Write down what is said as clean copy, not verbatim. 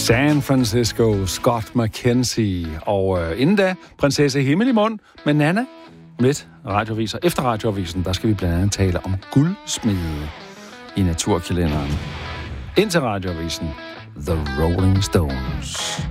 San Francisco, Scott McKenzie. Og inden da, Prinsesse Himmel i mund med Nana. Lidt radioaviser. Efter radioavisen, der skal vi blandt andet tale om guldsmede i naturkalenderen. Indtil radioavisen, The Rolling Stones.